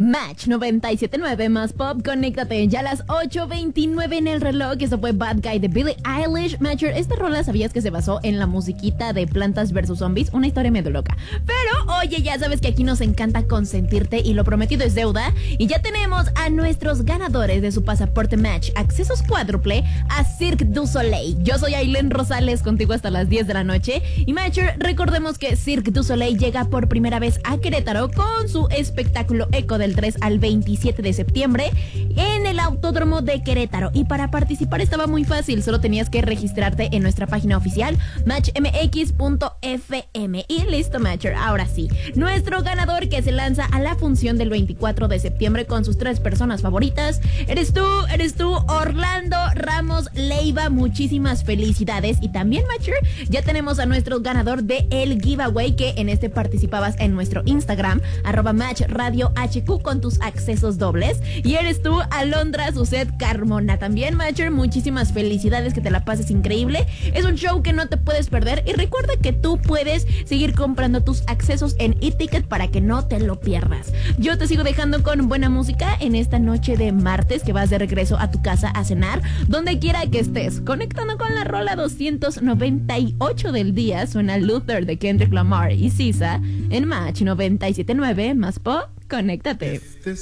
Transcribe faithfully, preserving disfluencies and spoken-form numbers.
Match noventa y siete punto nueve más pop, conéctate ya a las ocho veintinueve en el reloj. Eso fue Bad Guy de Billie Eilish. Matcher, esta rola, ¿sabías que se basó en la musiquita de Plantas versus Zombies? Una historia medio loca. Pero, oye, ya sabes que aquí nos encanta consentirte y lo prometido es deuda. Y ya tenemos a nuestros ganadores de su pasaporte Match, accesos cuádruple a Cirque du Soleil. Yo soy Ailén Rosales, contigo hasta las diez de la noche. Y Matcher, recordemos que Cirque du Soleil llega por primera vez a Querétaro con su espectáculo Eco del tres al veintisiete de septiembre en el Autódromo de Querétaro. Y para participar estaba muy fácil, solo tenías que registrarte en nuestra página oficial match m x punto f m. Y listo, Matcher, ahora sí, nuestro ganador que se lanza a la función del veinticuatro de septiembre con sus tres personas favoritas, eres tú, eres tú, Orlando Ramos Leiva. Muchísimas felicidades. Y también, Matcher, ya tenemos a nuestro ganador de el giveaway, que en este participabas en nuestro Instagram, arroba Match Radio H Q, con tus accesos dobles. Y eres tú, Alondra Suset Carmona. También, Matcher, muchísimas felicidades, que te la pases increíble. Es un show que no te puedes perder. Y recuerda que tú puedes seguir comprando tus accesos en e-ticket para que no te lo pierdas. Yo te sigo dejando con buena música en esta noche de martes, que vas de regreso a tu casa a cenar, donde quiera que estés. Conectando con la rola doscientos noventa y ocho del día, suena Luther de Kendrick Lamar y Sisa en Match noventa y siete punto nueve más pop. Conéctate.